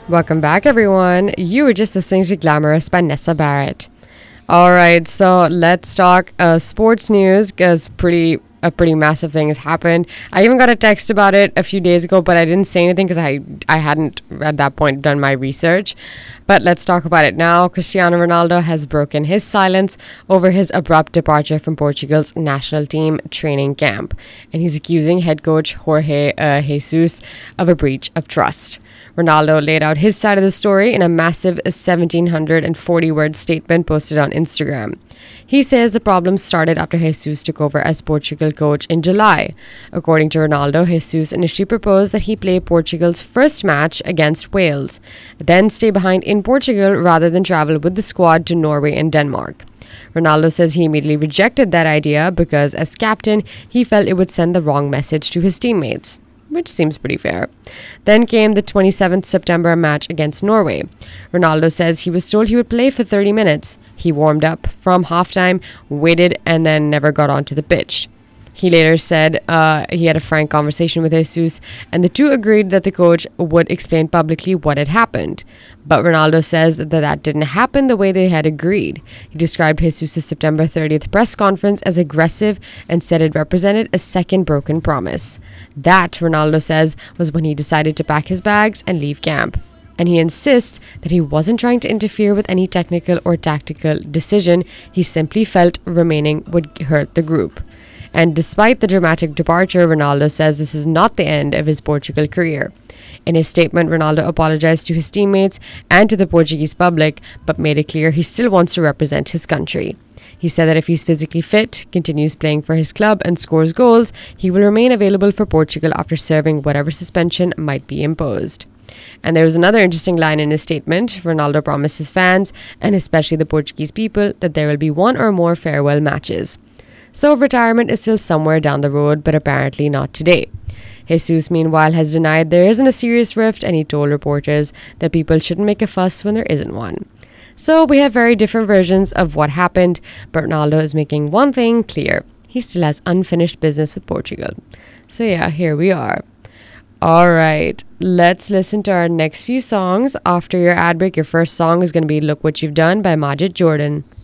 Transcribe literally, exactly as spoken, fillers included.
Welcome back, everyone. You were just listening to Glamorous by Nessa Barrett. All right, so let's talk uh, sports news because pretty a pretty massive thing has happened. I even got a text about it a few days ago, but I didn't say anything because I I hadn't at that point done my research. But let's talk about it now. Cristiano Ronaldo has broken his silence over his abrupt departure from Portugal's national team training camp, and he's accusing head coach Jorge uh, Jesus of a breach of trust. Ronaldo laid out his side of the story in a massive one thousand seven hundred forty word statement posted on Instagram. He says the problem started after Jesus took over as Portugal coach in July. According to Ronaldo, Jesus initially proposed that he play Portugal's first match against Wales, then stay behind in Portugal rather than travel with the squad to Norway and Denmark. Ronaldo says he immediately rejected that idea because, as captain, he felt it would send the wrong message to his teammates, which seems pretty fair. Then came the twenty-seventh of September match against Norway. Ronaldo says he was told he would play for thirty minutes. He warmed up from halftime, waited, and then never got onto the pitch. He later said uh, he had a frank conversation with Jesus, and the two agreed that the coach would explain publicly what had happened. But Ronaldo says that that didn't happen the way they had agreed. He described Jesus' September thirtieth press conference as aggressive and said it represented a second broken promise. That, Ronaldo says, was when he decided to pack his bags and leave camp. And he insists that he wasn't trying to interfere with any technical or tactical decision. He simply felt remaining would hurt the group. And despite the dramatic departure, Ronaldo says this is not the end of his Portugal career. In his statement, Ronaldo apologized to his teammates and to the Portuguese public, but made it clear he still wants to represent his country. He said that if he's physically fit, continues playing for his club, and scores goals, he will remain available for Portugal after serving whatever suspension might be imposed. And there was another interesting line in his statement. Ronaldo promised his fans, and especially the Portuguese people, that there will be one or more farewell matches. So retirement is still somewhere down the road, but apparently not today. Jesus, meanwhile, has denied there isn't a serious rift, and he told reporters that people shouldn't make a fuss when there isn't one. So we have very different versions of what happened, but Ronaldo is making one thing clear. He still has unfinished business with Portugal. So yeah, here we are. All right, let's listen to our next few songs. After your ad break, your first song is going to be Look What You've Done by Majid Jordan.